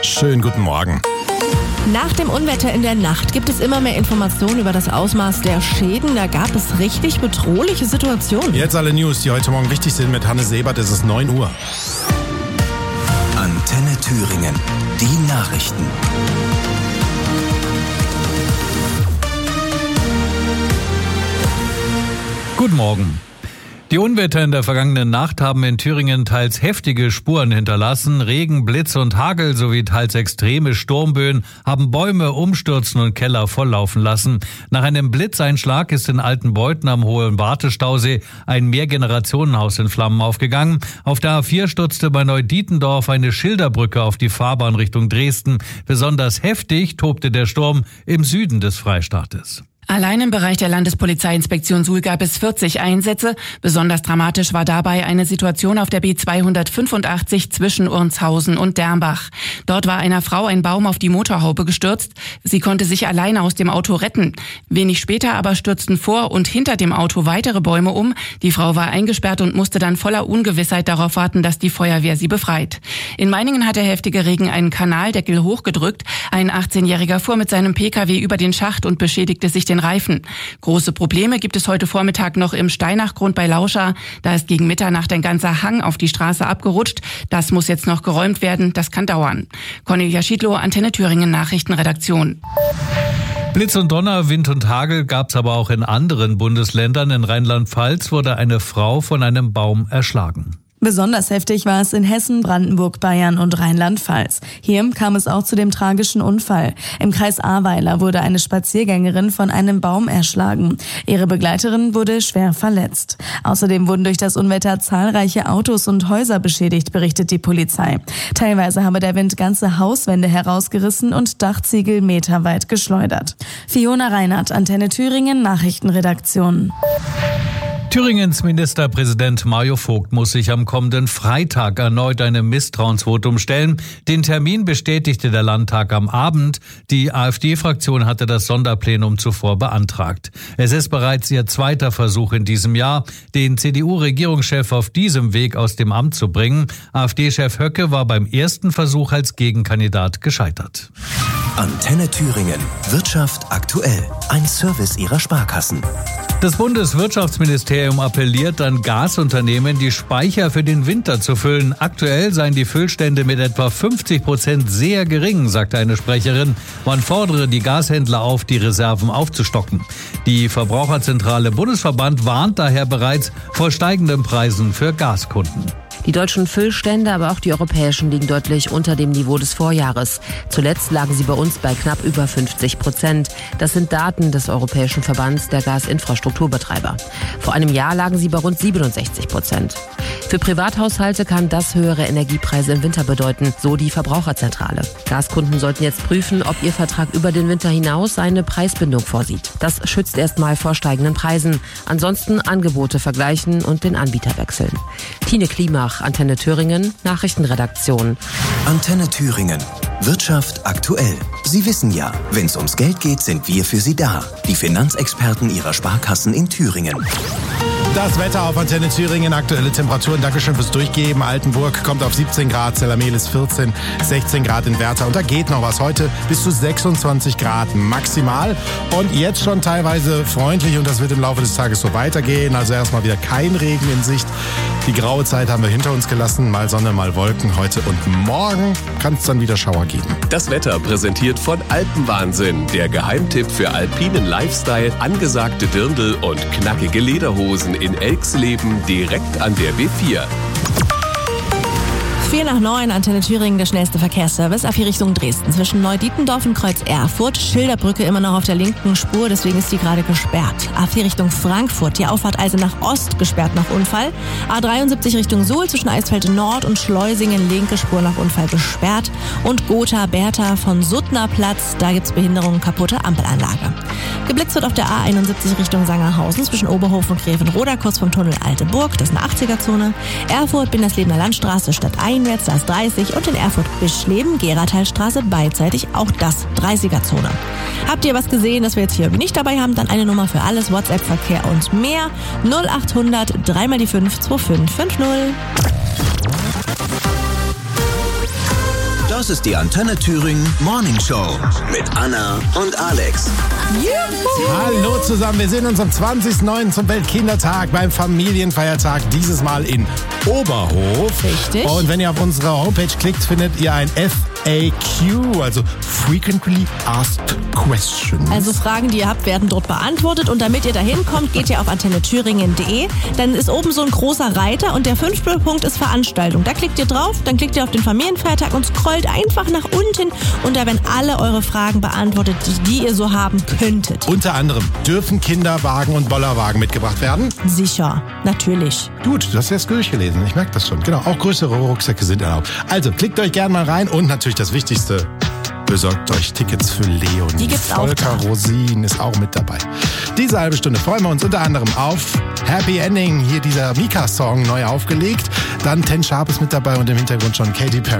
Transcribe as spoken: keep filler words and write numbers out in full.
Schönen guten Morgen. Nach dem Unwetter in der Nacht gibt es immer mehr Informationen über das Ausmaß der Schäden. Da gab es richtig bedrohliche Situationen. Jetzt alle News, die heute Morgen wichtig sind. Mit Hannes Sebert. Es ist neun Uhr. Antenne Thüringen. Die Nachrichten. Guten Morgen. Die Unwetter in der vergangenen Nacht haben in Thüringen teils heftige Spuren hinterlassen. Regen, Blitz und Hagel sowie teils extreme Sturmböen haben Bäume umstürzen und Keller volllaufen lassen. Nach einem Blitzeinschlag ist in Altenbeuthen am Hohen Wartestausee ein Mehrgenerationenhaus in Flammen aufgegangen. Auf der A vier stürzte bei Neudietendorf eine Schilderbrücke auf die Fahrbahn Richtung Dresden. Besonders heftig tobte der Sturm im Süden des Freistaates. Allein im Bereich der Landespolizeiinspektion Suhl gab es vierzig Einsätze. Besonders dramatisch war dabei eine Situation auf der B zweihundertfünfundachtzig zwischen Urnshausen und Dernbach. Dort war einer Frau ein Baum auf die Motorhaube gestürzt. Sie konnte sich alleine aus dem Auto retten. Wenig später aber stürzten vor und hinter dem Auto weitere Bäume um. Die Frau war eingesperrt und musste dann voller Ungewissheit darauf warten, dass die Feuerwehr sie befreit. In Meiningen hat der heftige Regen einen Kanaldeckel hochgedrückt. Ein achtzehnjähriger fuhr mit seinem Pkw über den Schacht und beschädigte sich den Reifen. Große Probleme gibt es heute Vormittag noch im Steinachgrund bei Lauscha. Da ist gegen Mitternacht ein ganzer Hang auf die Straße abgerutscht. Das muss jetzt noch geräumt werden. Das kann dauern. Cornelia Schiedlow, Antenne Thüringen Nachrichtenredaktion. Blitz und Donner, Wind und Hagel gab's aber auch in anderen Bundesländern. In Rheinland-Pfalz wurde eine Frau von einem Baum erschlagen. Besonders heftig war es in Hessen, Brandenburg, Bayern und Rheinland-Pfalz. Hier kam es auch zu dem tragischen Unfall. Im Kreis Ahrweiler wurde eine Spaziergängerin von einem Baum erschlagen. Ihre Begleiterin wurde schwer verletzt. Außerdem wurden durch das Unwetter zahlreiche Autos und Häuser beschädigt, berichtet die Polizei. Teilweise habe der Wind ganze Hauswände herausgerissen und Dachziegel meterweit geschleudert. Fiona Reinhardt, Antenne Thüringen, Nachrichtenredaktion. Thüringens Ministerpräsident Mario Vogt muss sich am kommenden Freitag erneut einem Misstrauensvotum stellen. Den Termin bestätigte der Landtag am Abend. Die AfD-Fraktion hatte das Sonderplenum zuvor beantragt. Es ist bereits ihr zweiter Versuch in diesem Jahr, den C D U-Regierungschef auf diesem Weg aus dem Amt zu bringen. AfD-Chef Höcke war beim ersten Versuch als Gegenkandidat gescheitert. Antenne Thüringen. Wirtschaft aktuell. Ein Service ihrer Sparkassen. Das Bundeswirtschaftsministerium appelliert an Gasunternehmen, die Speicher für den Winter zu füllen. Aktuell seien die Füllstände mit etwa fünfzig Prozent sehr gering, sagte eine Sprecherin. Man fordere die Gashändler auf, die Reserven aufzustocken. Die Verbraucherzentrale Bundesverband warnt daher bereits vor steigenden Preisen für Gaskunden. Die deutschen Füllstände, aber auch die europäischen, liegen deutlich unter dem Niveau des Vorjahres. Zuletzt lagen sie bei uns bei knapp über fünfzig Prozent. Das sind Daten des Europäischen Verbands der Gasinfrastrukturbetreiber. Vor einem Jahr lagen sie bei rund siebenundsechzig Prozent. Für Privathaushalte kann das höhere Energiepreise im Winter bedeuten, so die Verbraucherzentrale. Gaskunden sollten jetzt prüfen, ob ihr Vertrag über den Winter hinaus eine Preisbindung vorsieht. Das schützt erstmal vor steigenden Preisen. Ansonsten Angebote vergleichen und den Anbieter wechseln. Tine Klimach, Antenne Thüringen, Nachrichtenredaktion. Antenne Thüringen. Wirtschaft aktuell. Sie wissen ja, wenn es ums Geld geht, sind wir für Sie da. Die Finanzexperten Ihrer Sparkassen in Thüringen. Das Wetter auf Antenne Thüringen, aktuelle Temperaturen, Dankeschön fürs Durchgeben. Altenburg kommt auf siebzehn Grad, Zellermelis vierzehn, sechzehn Grad in Werther. Und da geht noch was heute, bis zu sechsundzwanzig Grad maximal. Und jetzt schon teilweise freundlich und das wird im Laufe des Tages so weitergehen. Also erstmal wieder kein Regen in Sicht. Die graue Zeit haben wir hinter uns gelassen. Mal Sonne, mal Wolken. Heute und morgen kann es dann wieder Schauer geben. Das Wetter präsentiert von Alpenwahnsinn. Der Geheimtipp für alpinen Lifestyle, angesagte Dirndl und knackige Lederhosen in Elxleben direkt an der B vier. vier nach neun, Antenne Thüringen, der schnellste Verkehrsservice. A vier Richtung Dresden. Zwischen Neudietendorf und Kreuz Erfurt. Schilderbrücke immer noch auf der linken Spur, deswegen ist die gerade gesperrt. A vier Richtung Frankfurt. Die Auffahrt also nach Ost gesperrt nach Unfall. A dreiundsiebzig Richtung Suhl zwischen Eisfeld Nord und Schleusingen. Linke Spur nach Unfall gesperrt. Und Gotha-Bertha von Suttner Platz. Da gibt's Behinderungen, kaputte Ampelanlage. Geblitzt wird auf der A einundsiebzig Richtung Sangerhausen zwischen Oberhof und Grevenroda, kurz vom Tunnel Alte Burg. Das ist eine achtziger-Zone. Erfurt, Binderslebener Landstraße, Stadt einwärts, da ist dreißig. Und in Erfurt-Bischleben, Geratalstraße, beidseitig auch das dreißiger-Zone. Habt ihr was gesehen, das wir jetzt hier nicht dabei haben? Dann eine Nummer für alles, WhatsApp-Verkehr und mehr. null achthundert drei mal die fünf zwei fünf fünf null. Das Das ist die Antenne Thüringen Morning Show mit Anna und Alex. Hallo zusammen, wir sehen uns am zwanzigsten neunten zum Weltkindertag beim Familienfeiertag, dieses Mal in Oberhof. Richtig. Und wenn ihr auf unsere Homepage klickt, findet ihr ein F A Q, also Frequently Asked Questions. Also Fragen, die ihr habt, werden dort beantwortet. Und damit ihr da hinkommt, geht ihr auf antenne thüringen punkt de. Dann ist oben so ein großer Reiter und der fünfte Punkt ist Veranstaltung. Da klickt ihr drauf, dann klickt ihr auf den Familienfeiertag und scrollt einfach nach unten. Und da werden alle eure Fragen beantwortet, die ihr so haben könntet. Unter anderem, dürfen Kinderwagen und Bollerwagen mitgebracht werden? Sicher, natürlich. Gut, du hast jetzt durchgelesen, ich merke das schon. Genau, auch größere Rucksäcke sind erlaubt. Also, klickt euch gerne mal rein und natürlich das Wichtigste, besorgt euch Tickets für Leonie. Die gibt's auch Volker da. Rosin ist auch mit dabei. Diese halbe Stunde freuen wir uns unter anderem auf Happy Ending, hier dieser Mika-Song neu aufgelegt. Dann Ten Sharp ist mit dabei und im Hintergrund schon Katy Perry.